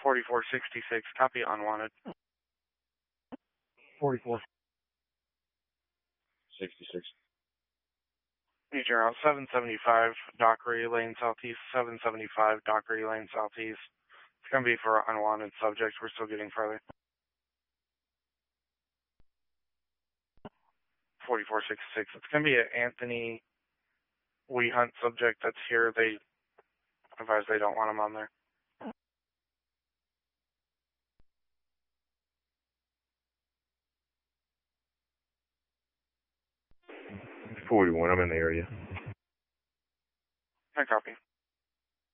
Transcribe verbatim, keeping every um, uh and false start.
forty-four sixty-six, copy unwanted. forty-four sixty-six. New General seven seventy-five, Dockery Lane Southeast, seven seventy-five, Dockery Lane Southeast. It's going to be for unwanted subjects. We're still getting further. forty-four sixty-six. It's going to be an Anthony We Hunt subject that's here. They advise they don't want him on there. forty-one, I'm in the area. I copy.